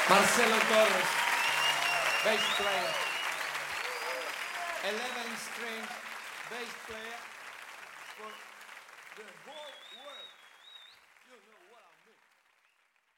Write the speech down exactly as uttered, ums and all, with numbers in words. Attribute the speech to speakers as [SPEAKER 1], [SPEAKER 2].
[SPEAKER 1] Marcelo Torres, bass player. eleven string bass player for the whole world. You know what?